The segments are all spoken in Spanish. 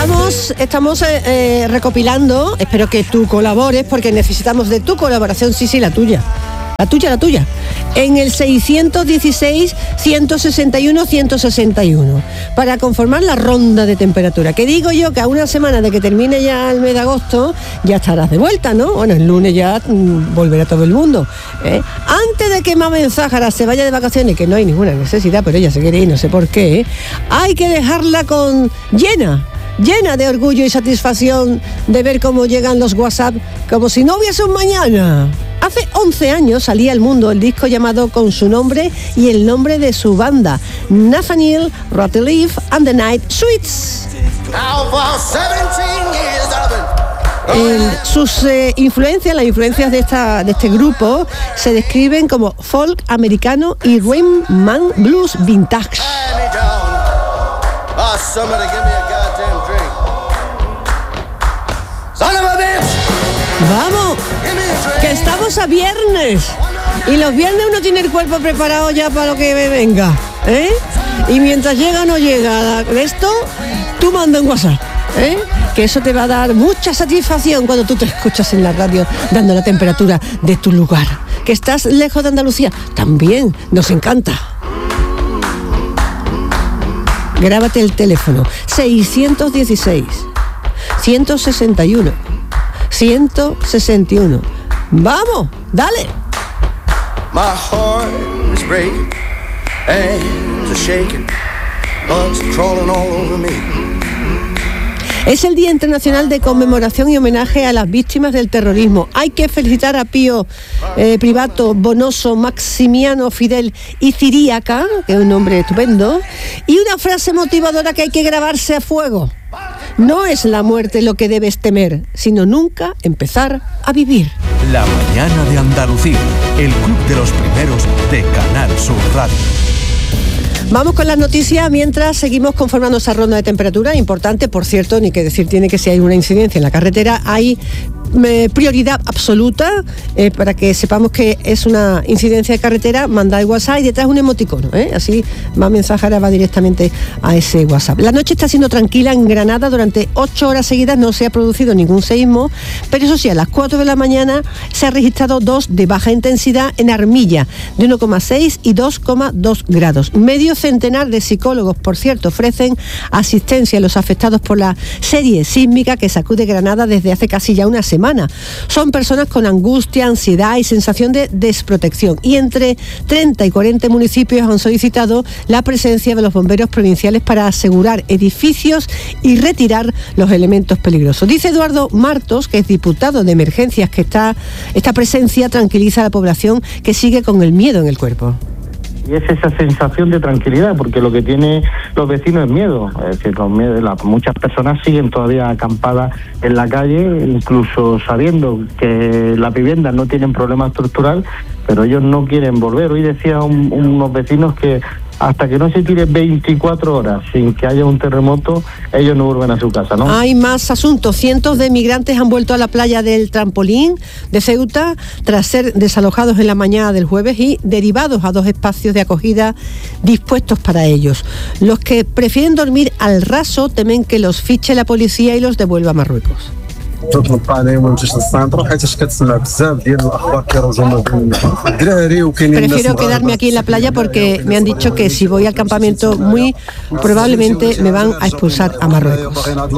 Estamos recopilando, espero que tú colabores, porque necesitamos de tu colaboración, sí, la tuya. La tuya. En el 616-161-161, para conformar la ronda de temperatura. Que digo yo que a una semana de que termine ya el mes de agosto, ya estarás de vuelta, ¿no? Bueno, el lunes ya volverá todo el mundo. Antes de que Mamen Zahara se vaya de vacaciones, que no hay ninguna necesidad, pero ella se quiere ir, no sé por qué, hay que dejarla llena de orgullo y satisfacción de ver cómo llegan los WhatsApp como si no hubiese un mañana. Hace 11 años salía al mundo el disco llamado con su nombre y el nombre de su banda, Nathaniel Rateliff and the Night Sweets. Sus influencias, las influencias de este grupo, se describen como folk americano y rhythm and blues vintage. Vamos, que estamos a viernes y los viernes uno tiene el cuerpo preparado ya para lo que venga, y mientras llega o no llega esto, tú manda un WhatsApp, que eso te va a dar mucha satisfacción cuando tú te escuchas en la radio dando la temperatura de tu lugar. Que estás lejos de Andalucía, también nos encanta. Grábate el teléfono 616-161-161. ¡Vamos! ¡Dale! My heart is breaking, hands are shaking, bugs are crawling all over me. Es el Día Internacional de Conmemoración y Homenaje a las víctimas del terrorismo. Hay que felicitar a Pío Privato, Bonoso, Maximiano, Fidel y Ciríaca, que es un nombre estupendo, y una frase motivadora que hay que grabarse a fuego. No es la muerte lo que debes temer, sino nunca empezar a vivir. La mañana de Andalucía, el club de los primeros de Canal Sur Radio. Vamos con las noticias mientras seguimos conformando esa ronda de temperatura. Importante, por cierto, ni que decir tiene que si hay una incidencia en la carretera, hay prioridad absoluta para que sepamos que es una incidencia de carretera. Manda el WhatsApp y detrás un emoticono, así Mamen Zahara va directamente a ese WhatsApp. La noche está siendo tranquila en Granada. Durante 8 horas seguidas no se ha producido ningún seísmo, pero eso sí, a las 4 de la mañana se ha registrado 2 de baja intensidad en Armilla, de 1,6 y 2,2 grados. Medio centenar de psicólogos, por cierto, ofrecen asistencia a los afectados por la serie sísmica que sacude Granada desde hace casi ya una semana. Son personas con angustia, ansiedad y sensación de desprotección. Y entre 30 y 40 municipios han solicitado la presencia de los bomberos provinciales para asegurar edificios y retirar los elementos peligrosos. Dice Eduardo Martos, que es diputado de Emergencias, que esta presencia tranquiliza a la población que sigue con el miedo en el cuerpo. Y es esa sensación de tranquilidad, porque lo que tienen los vecinos es miedo. Es decir, con miedo, muchas personas siguen todavía acampadas en la calle, incluso sabiendo que las viviendas no tienen problema estructural, pero ellos no quieren volver. Hoy decía unos vecinos que hasta que no se tire 24 horas sin que haya un terremoto, ellos no vuelven a su casa, ¿no? Hay más asuntos. Cientos de migrantes han vuelto a la playa del Trampolín de Ceuta tras ser desalojados en la mañana del jueves y derivados a 2 espacios de acogida dispuestos para ellos. Los que prefieren dormir al raso temen que los fiche la policía y los devuelva a Marruecos. Prefiero quedarme aquí en la playa porque me han dicho que si voy al campamento muy probablemente me van a expulsar a Marruecos.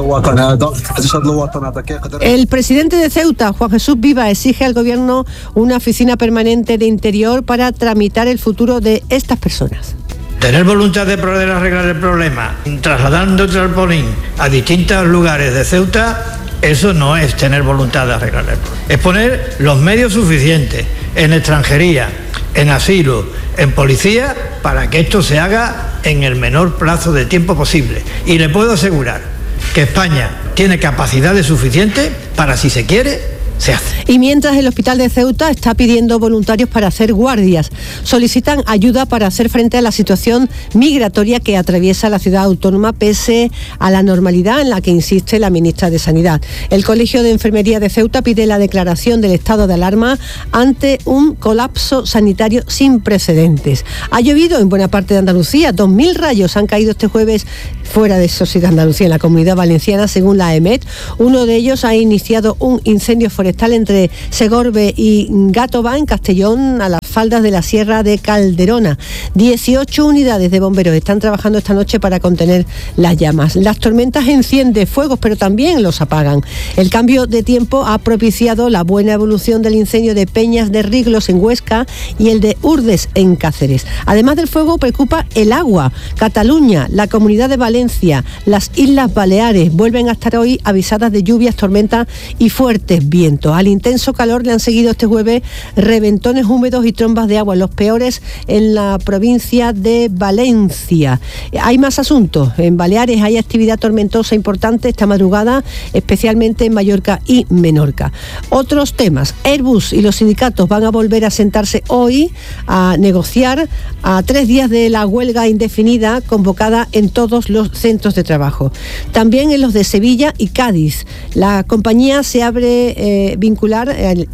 El presidente de Ceuta, Juan Jesús Viva, exige al gobierno una oficina permanente de interior para tramitar el futuro de estas personas. Tener voluntad de poder arreglar el problema trasladando el trampolín a distintos lugares de Ceuta, eso no es tener voluntad de arreglar el problema. Es poner los medios suficientes en extranjería, en asilo, en policía, para que esto se haga en el menor plazo de tiempo posible. Y le puedo asegurar que España tiene capacidades suficientes para, si se quiere, se hace. Y mientras el hospital de Ceuta está pidiendo voluntarios para hacer guardias, solicitan ayuda para hacer frente a la situación migratoria que atraviesa la ciudad autónoma pese a la normalidad en la que insiste la ministra de Sanidad. El Colegio de Enfermería de Ceuta pide la declaración del estado de alarma ante un colapso sanitario sin precedentes. Ha llovido en buena parte de Andalucía, 2.000 rayos han caído este jueves fuera de eso sí de Andalucía, en la Comunidad Valenciana, según la EMET. Uno de ellos ha iniciado un incendio forestal entre Segorbe y Gàtova, en Castellón, a las faldas de la Sierra de Calderona. 18 unidades de bomberos están trabajando esta noche para contener las llamas. Las tormentas encienden fuegos, pero también los apagan. El cambio de tiempo ha propiciado la buena evolución del incendio de Peñas de Riglos en Huesca y el de Urdes en Cáceres. Además del fuego, preocupa el agua. Cataluña, la Comunidad de Valencia, las Islas Baleares vuelven a estar hoy avisadas de lluvias, tormentas y fuertes vientos. Al intenso calor le han seguido este jueves reventones húmedos y trombas de agua, los peores en la provincia de Valencia. Hay más asuntos. En Baleares hay actividad tormentosa importante esta madrugada, especialmente en Mallorca y Menorca. Otros temas. Airbus y los sindicatos van a volver a sentarse hoy a negociar a 3 días de la huelga indefinida convocada en todos los centros de trabajo. También en los de Sevilla y Cádiz. La compañía se abre vincular el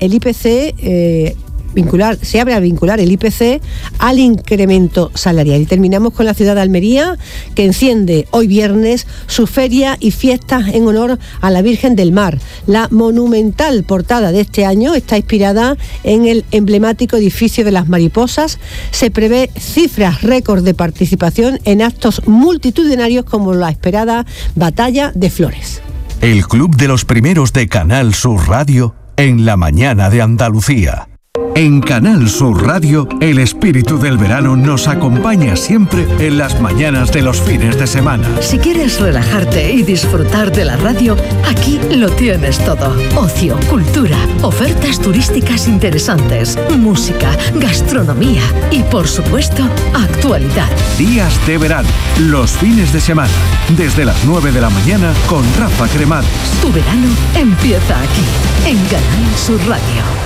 IPC. Se abre a vincular el IPC al incremento salarial. Y terminamos con la ciudad de Almería, que enciende hoy viernes su feria y fiestas en honor a la Virgen del Mar. La monumental portada de este año está inspirada en el emblemático edificio de las Mariposas. Se prevé cifras récord de participación en actos multitudinarios como la esperada Batalla de Flores. El Club de los Primeros de Canal Sur Radio en la mañana de Andalucía. En Canal Sur Radio, el espíritu del verano nos acompaña siempre en las mañanas de los fines de semana. Si quieres relajarte y disfrutar de la radio, aquí lo tienes todo. Ocio, cultura, ofertas turísticas interesantes, música, gastronomía y, por supuesto, actualidad. Días de verano, los fines de semana, desde las 9 de la mañana con Rafa Cremades. Tu verano empieza aquí, en Canal Sur Radio.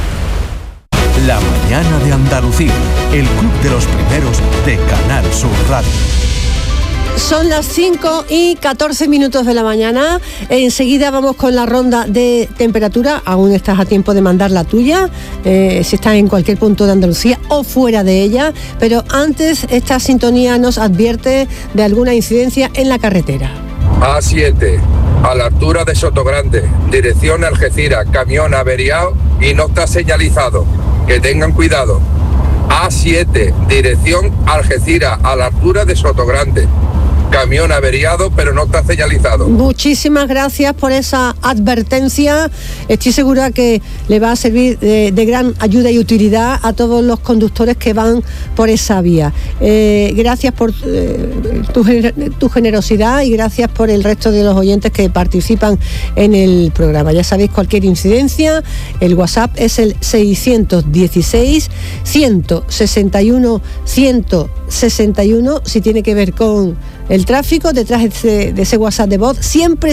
La mañana de Andalucía, el club de los primeros de Canal Sur Radio. Son las 5:14 de la mañana. Enseguida vamos con la ronda de temperatura. Aún estás a tiempo de mandar la tuya, si estás en cualquier punto de Andalucía o fuera de ella. Pero antes, esta sintonía nos advierte de alguna incidencia en la carretera. A7, a la altura de Sotogrande, dirección Algeciras, camión averiado y no está señalizado. Que tengan cuidado. A7, dirección Algeciras, a la altura de Sotogrande. Camión averiado, pero no está señalizado. Muchísimas gracias por esa advertencia. Estoy segura que le va a servir de gran ayuda y utilidad a todos los conductores que van por esa vía. Gracias por tu generosidad y gracias por el resto de los oyentes que participan en el programa. Ya sabéis, cualquier incidencia, el WhatsApp es el 616 161 161. Si tiene que ver con el tráfico, detrás de ese WhatsApp de voz, siempre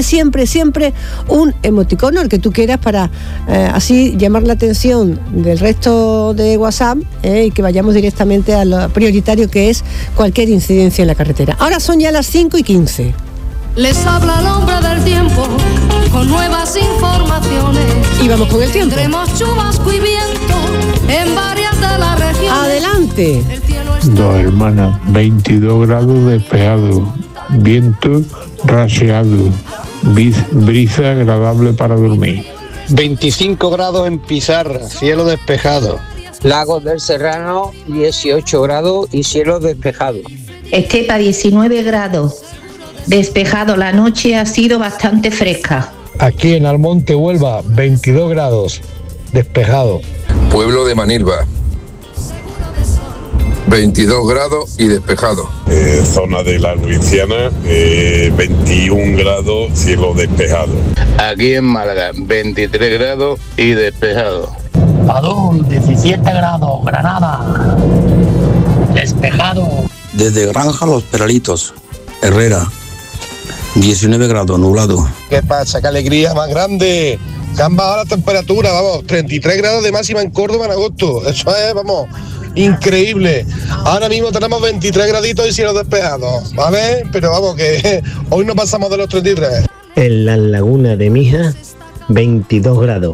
un emoticono, el que tú quieras, para así llamar la atención del resto de WhatsApp y que vayamos directamente a lo prioritario, que es cualquier incidencia en la carretera. Ahora son ya las 5:15. Les habla el hombre del tiempo con nuevas informaciones. Y vamos con el tiempo. Tendremos chubasco y viento en varias de las regiones. Adelante. Dos Hermanas, 22 grados despejado, viento racheado, brisa agradable para dormir. 25 grados en Pizarra, cielo despejado. Lagos del Serrano, 18 grados y cielo despejado. Estepa, 19 grados, despejado. La noche ha sido bastante fresca. Aquí en Almonte, Huelva, 22 grados, despejado. Pueblo de Manilva, 22 grados y despejado. Zona de la Luisiana, 21 grados, cielo despejado. Aquí en Málaga, 23 grados y despejado. Padul, 17 grados, Granada, despejado. Desde Granja Los Peralitos, Herrera, 19 grados, nublado. ¿Qué pasa? ¡Qué alegría más grande! Que han bajado la temperatura, vamos, 33 grados de máxima en Córdoba en agosto. Eso es, vamos, increíble. Ahora mismo tenemos 23 graditos y cielo despejado, ¿vale? Pero vamos, que hoy no pasamos de los 33. En la laguna de Mija, 22 grados.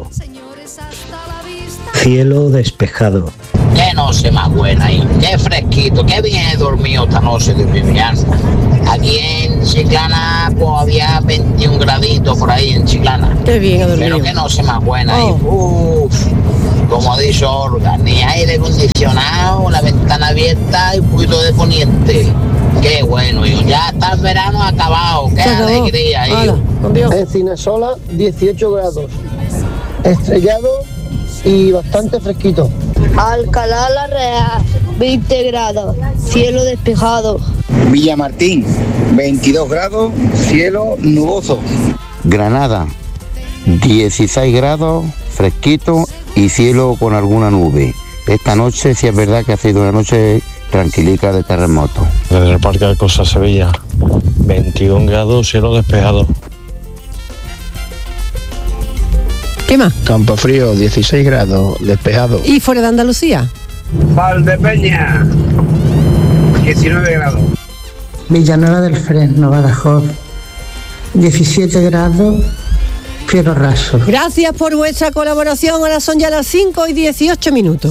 Cielo despejado. Qué noche más buena ahí, qué fresquito, qué bien he dormido esta noche de mi viaje. Aquí en Chiclana pues había 21 graditos por ahí en Chiclana. Qué bien, pero que no se más buena. Y, como ha dicho Olga, ni aire acondicionado, la ventana abierta y un poquito de poniente. Qué bueno, hijo. Ya está el verano acabado. Qué alegría, hijo. Encinasola, 18 grados. Estrellado y bastante fresquito. Alcalá la Real, 20 grados, cielo despejado. Villamartín, 22 grados, cielo nuboso. Granada, 16 grados, fresquito y cielo con alguna nube. Esta noche sí es verdad que ha sido una noche tranquilica de terremoto. Desde el Parque de Costa Sevilla, 21 grados, cielo despejado. ¿Qué más? Campofrío, 16 grados, despejado. ¿Y fuera de Andalucía? Valdepeña, 19 grados. Villanueva del Fresno, Badajoz, 17 grados, cielo raso. Gracias por vuestra colaboración. Ahora son ya las 5:18.